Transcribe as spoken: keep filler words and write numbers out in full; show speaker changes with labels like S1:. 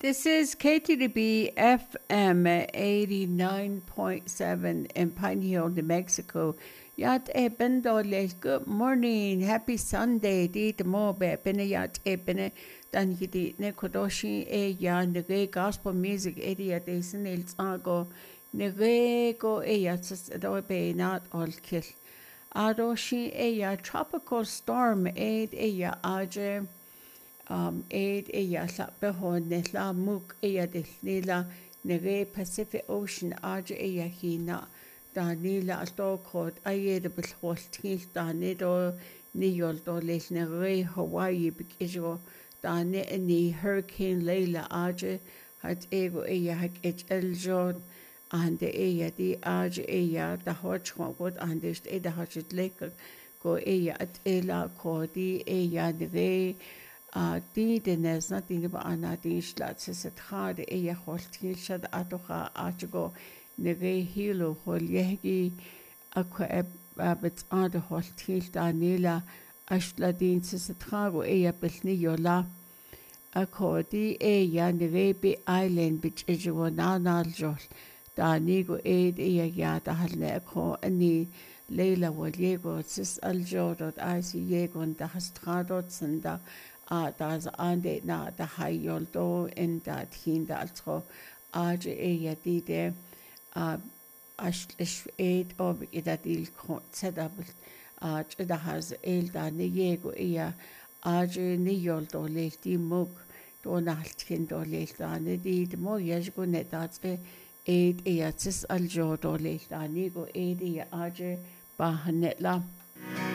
S1: This is K T D B F M eighty-nine point seven in Pine Hill, New Mexico. Yat e bendole. Good morning. Happy Sunday. Di de mo be bene yat e bene dan yidi ne kodoshi e ya nege gospel music e di at e sinil tsago nege go e yat do be not all kill. Adoshi e ya tropical storm e e ya aje um aid e ya la behon ne la muk e ya de nila nege Pacific Ocean aje e ya hina da nila sto kod aye de belholtil da ne do ni yol do le nege Hawaii bikijo da ne ni Hurricane Leila aje hat ego e ya hak et eljon and e ya di aje e ya da hoch god and ist e da hat lekker go e ya at e la ko di e ya de a di de nes na di ba ana di schlatz se trade e ya holtil shad atocha acho ne ge hilo hol yegi a ko abet ade holtil da nela ashla din se trago e ya belni yola a ko di e ya ne ge bi island bich e jo na na jol da ni go e e ya ya da halne ko ani leila wol yego sis al jodot I see yego da hastrado senda a das ande na da hayol do in da hin da altro age e ya di de a ash eid ob idadil konsedabel a da has el da ne yego e ya age ni yol do le di mug do na altkin do le da ne di de mo yego ne da tse eid e ya tis al jodo le da ni go eid e ya age ba hanetla